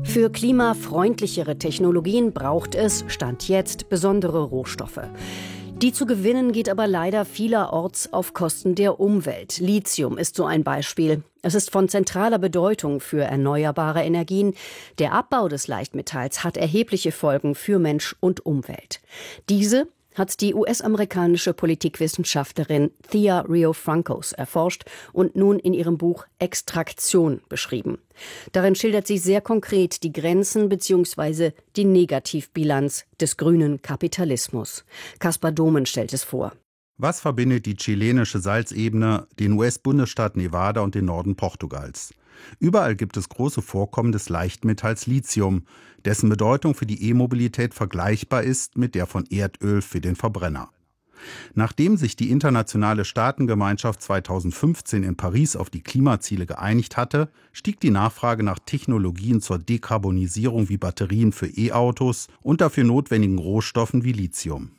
Für klimafreundlichere Technologien braucht es, Stand jetzt, besondere Rohstoffe. Die zu gewinnen geht aber leider vielerorts auf Kosten der Umwelt. Lithium ist so ein Beispiel. Es ist von zentraler Bedeutung für erneuerbare Energien. Der Abbau des Leichtmetalls hat erhebliche Folgen für Mensch und Umwelt. Diese hat die US-amerikanische Politikwissenschaftlerin Thea Riofrancos erforscht und nun in ihrem Buch Extraktion beschrieben. Darin schildert sie sehr konkret die Grenzen bzw. die Negativbilanz des grünen Kapitalismus. Kaspar Domen stellt es vor. Was verbindet die chilenische Salzebene, den US-Bundesstaat Nevada und den Norden Portugals? Überall gibt es große Vorkommen des Leichtmetalls Lithium, dessen Bedeutung für die E-Mobilität vergleichbar ist mit der von Erdöl für den Verbrenner. Nachdem sich die internationale Staatengemeinschaft 2015 in Paris auf die Klimaziele geeinigt hatte, stieg die Nachfrage nach Technologien zur Dekarbonisierung wie Batterien für E-Autos und dafür notwendigen Rohstoffen wie Lithium.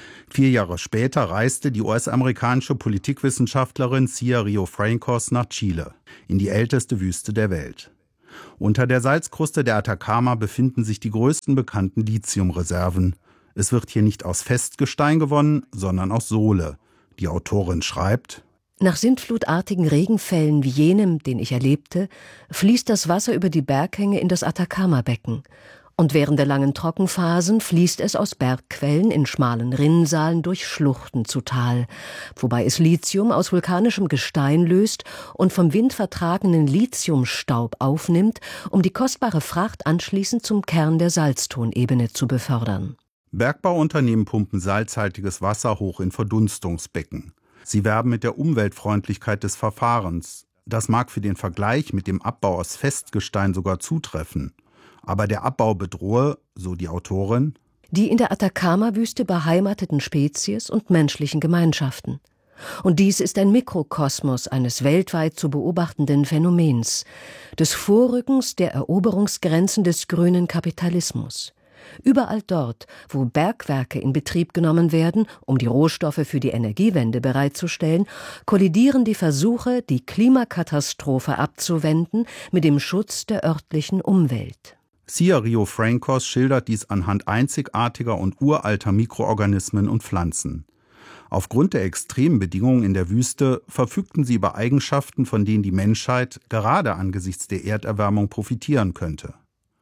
4 Jahre später reiste die US-amerikanische Politikwissenschaftlerin Thea Riofrancos nach Chile, in die älteste Wüste der Welt. Unter der Salzkruste der Atacama befinden sich die größten bekannten Lithiumreserven. Es wird hier nicht aus Festgestein gewonnen, sondern aus Sohle. Die Autorin schreibt: Nach sintflutartigen Regenfällen wie jenem, den ich erlebte, fließt das Wasser über die Berghänge in das Atacama-Becken. Und während der langen Trockenphasen fließt es aus Bergquellen in schmalen Rinnsalen durch Schluchten zu Tal, wobei es Lithium aus vulkanischem Gestein löst und vom Wind vertragenen Lithiumstaub aufnimmt, um die kostbare Fracht anschließend zum Kern der Salztonebene zu befördern. Bergbauunternehmen pumpen salzhaltiges Wasser hoch in Verdunstungsbecken. Sie werben mit der Umweltfreundlichkeit des Verfahrens. Das mag für den Vergleich mit dem Abbau aus Festgestein sogar zutreffen. Aber der Abbau bedrohe, so die Autorin, die in der Atacama-Wüste beheimateten Spezies und menschlichen Gemeinschaften. Und dies ist ein Mikrokosmos eines weltweit zu beobachtenden Phänomens, des Vorrückens der Eroberungsgrenzen des grünen Kapitalismus. Überall dort, wo Bergwerke in Betrieb genommen werden, um die Rohstoffe für die Energiewende bereitzustellen, kollidieren die Versuche, die Klimakatastrophe abzuwenden, mit dem Schutz der örtlichen Umwelt. Thea Riofrancos schildert dies anhand einzigartiger und uralter Mikroorganismen und Pflanzen. Aufgrund der extremen Bedingungen in der Wüste verfügten sie über Eigenschaften, von denen die Menschheit gerade angesichts der Erderwärmung profitieren könnte.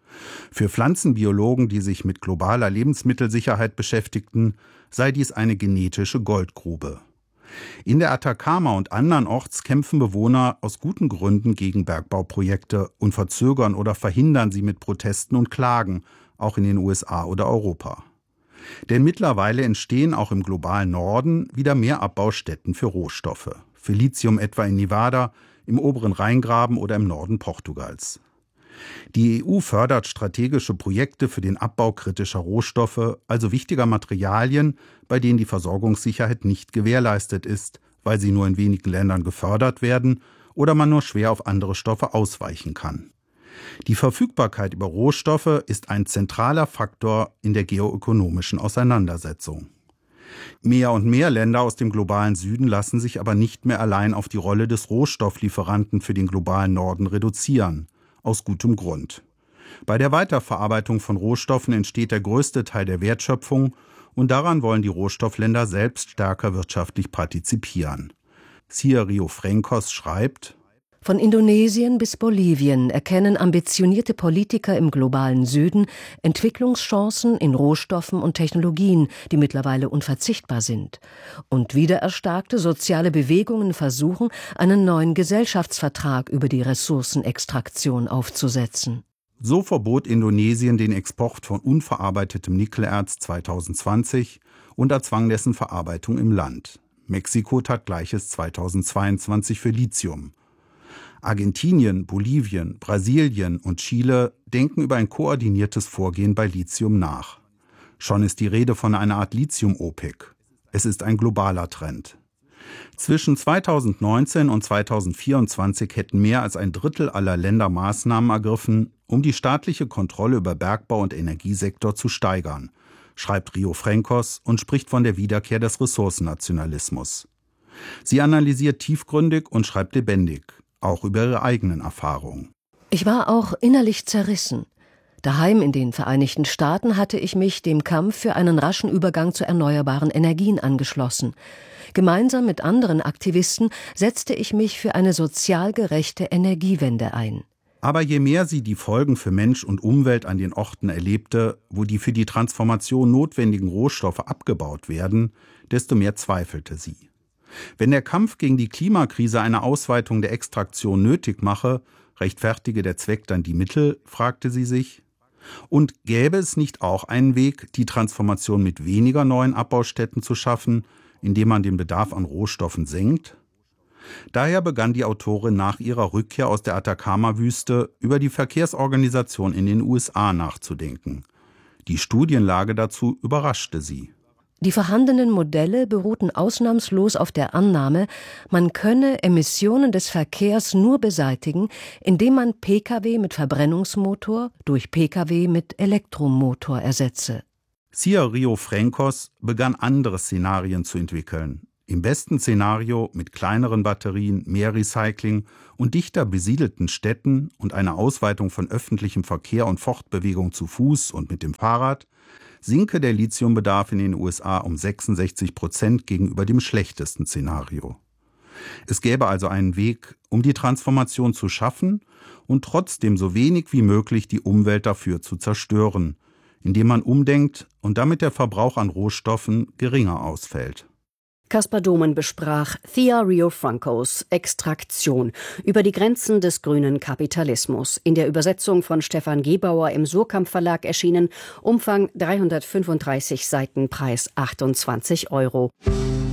Für Pflanzenbiologen, die sich mit globaler Lebensmittelsicherheit beschäftigten, sei dies eine genetische Goldgrube. In der Atacama und andernorts kämpfen Bewohner aus guten Gründen gegen Bergbauprojekte und verzögern oder verhindern sie mit Protesten und Klagen, auch in den USA oder Europa. Denn mittlerweile entstehen auch im globalen Norden wieder mehr Abbaustätten für Rohstoffe, für Lithium etwa in Nevada, im oberen Rheingraben oder im Norden Portugals. Die EU fördert strategische Projekte für den Abbau kritischer Rohstoffe, also wichtiger Materialien, bei denen die Versorgungssicherheit nicht gewährleistet ist, weil sie nur in wenigen Ländern gefördert werden oder man nur schwer auf andere Stoffe ausweichen kann. Die Verfügbarkeit über Rohstoffe ist ein zentraler Faktor in der geoökonomischen Auseinandersetzung. Mehr und mehr Länder aus dem globalen Süden lassen sich aber nicht mehr allein auf die Rolle des Rohstofflieferanten für den globalen Norden reduzieren. Aus gutem Grund. Bei der Weiterverarbeitung von Rohstoffen entsteht der größte Teil der Wertschöpfung und daran wollen die Rohstoffländer selbst stärker wirtschaftlich partizipieren. Thea Riofrancos schreibt: Von Indonesien bis Bolivien erkennen ambitionierte Politiker im globalen Süden Entwicklungschancen in Rohstoffen und Technologien, die mittlerweile unverzichtbar sind. Und wiedererstarkte soziale Bewegungen versuchen, einen neuen Gesellschaftsvertrag über die Ressourcenextraktion aufzusetzen. So verbot Indonesien den Export von unverarbeitetem Nickelerz 2020 und erzwang dessen Verarbeitung im Land. Mexiko tat Gleiches 2022 für Lithium. Argentinien, Bolivien, Brasilien und Chile denken über ein koordiniertes Vorgehen bei Lithium nach. Schon ist die Rede von einer Art Lithium-OPEC. Es ist ein globaler Trend. Zwischen 2019 und 2024 hätten mehr als ein Drittel aller Länder Maßnahmen ergriffen, um die staatliche Kontrolle über Bergbau- und Energiesektor zu steigern, schreibt Riofrancos und spricht von der Wiederkehr des Ressourcennationalismus. Sie analysiert tiefgründig und schreibt lebendig, auch über ihre eigenen Erfahrungen. Ich war auch innerlich zerrissen. Daheim in den Vereinigten Staaten hatte ich mich dem Kampf für einen raschen Übergang zu erneuerbaren Energien angeschlossen. Gemeinsam mit anderen Aktivisten setzte ich mich für eine sozial gerechte Energiewende ein. Aber je mehr sie die Folgen für Mensch und Umwelt an den Orten erlebte, wo die für die Transformation notwendigen Rohstoffe abgebaut werden, desto mehr zweifelte sie. Wenn der Kampf gegen die Klimakrise eine Ausweitung der Extraktion nötig mache, rechtfertige der Zweck dann die Mittel, fragte sie sich. Und gäbe es nicht auch einen Weg, die Transformation mit weniger neuen Abbaustätten zu schaffen, indem man den Bedarf an Rohstoffen senkt? Daher begann die Autorin nach ihrer Rückkehr aus der Atacama-Wüste über die Verkehrsorganisation in den USA nachzudenken. Die Studienlage dazu überraschte sie. Die vorhandenen Modelle beruhten ausnahmslos auf der Annahme, man könne Emissionen des Verkehrs nur beseitigen, indem man Pkw mit Verbrennungsmotor durch Pkw mit Elektromotor ersetze. Cia Rio-Francos begann andere Szenarien zu entwickeln. Im besten Szenario mit kleineren Batterien, mehr Recycling und dichter besiedelten Städten und einer Ausweitung von öffentlichem Verkehr und Fortbewegung zu Fuß und mit dem Fahrrad sinke der Lithiumbedarf in den USA um 66% gegenüber dem schlechtesten Szenario. Es gäbe also einen Weg, um die Transformation zu schaffen und trotzdem so wenig wie möglich die Umwelt dafür zu zerstören, indem man umdenkt und damit der Verbrauch an Rohstoffen geringer ausfällt. Caspar Domen besprach Cia Rio-Francos Extraktion über die Grenzen des grünen Kapitalismus. In der Übersetzung von Stefan Gebauer im Surkamp Verlag erschienen, Umfang 335 Seiten, Preis 28 €.